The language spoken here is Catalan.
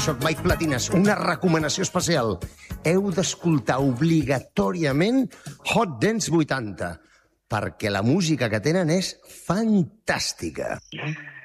soc Mike Platines. Una recomanació especial. Heu d'escoltar obligatòriament Hot Dance 80, perquè la música que tenen és fantàstica.